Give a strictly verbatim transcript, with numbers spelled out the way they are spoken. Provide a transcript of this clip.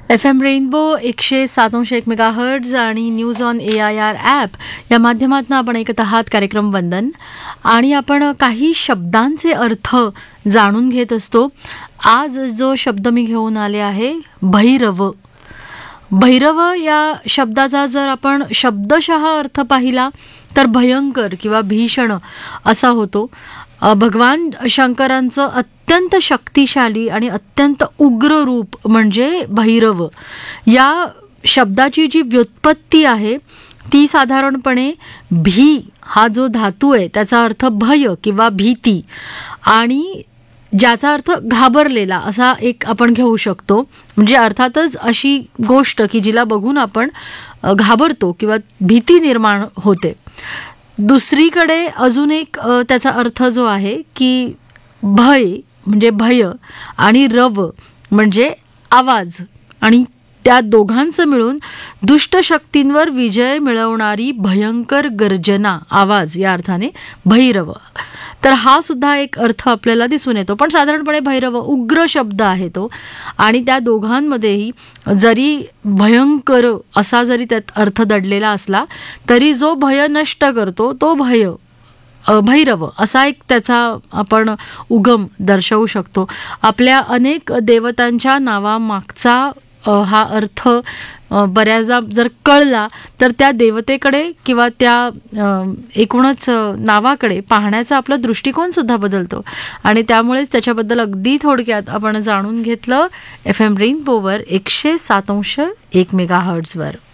F M rainbow एकशे सात अंश एक मेगा हर्ट्ज आणि news on A I R app या माध्यमातून आपण ऐकत आहात कार्यक्रम वंदन. आणि आपण काही शब्दांचे अर्थ जाणून घेत असतो. आज जो शब्द मी घेऊन आले आहे भैरव. भैरव या शब्दाचा जर आपण शब्दशः अर्थ पाहिला तर भयंकर किंवा भीषण असा होतो. भगवान शंकरांचं अत्यंत शक्तिशाली आणि अत्यंत उग्र रूप म्हणजे भैरव. या शब्दाची जी व्युत्पत्ती आहे ती साधारणपणे भी हा जो धातू आहे त्याचा अर्थ भय किंवा भीती आणि ज्याचा अर्थ घाबरलेला असा एक आपण घेऊ शकतो. म्हणजे अर्थातच अशी गोष्ट की जिला बघून आपण घाबरतो किंवा भीती निर्माण होते. दुसरीकडे अजून एक त्याचा अर्थ जो आहे की भय म्हणजे भय आणि रव म्हणजे आवाज आणि त्या दोघांचं मिळून दुष्ट शक्तींवर विजय मिळवणारी भयंकर गर्जना आवाज या अर्थाने भैरव. तर हा सुद्धा एक अर्थ आपल्याला दिसून येतो. पण साधारणपणे भैरव उग्र शब्द आहे तो आणि त्या दोघांमध्येही जरी भयंकर असा जरी त्यात अर्थ दडलेला असला तरी जो भय नष्ट करतो तो भय भैरव असा एक त्याचा आपण उगम दर्शवू शकतो. आपल्या अनेक देवतांच्या नावामागचा हा अर्थ बऱ्याचदा जर कळला तर त्या देवतेकडे किंवा त्या एकूणच नावाकडे पाहण्याचा आपला दृष्टिकोनसुद्धा बदलतो आणि त्यामुळेच त्याच्याबद्दल अगदी थोडक्यात आपण जाणून घेतलं एफ एम रेनबोवर एकशे सात अंश एक मेगा हर्ट्झवर.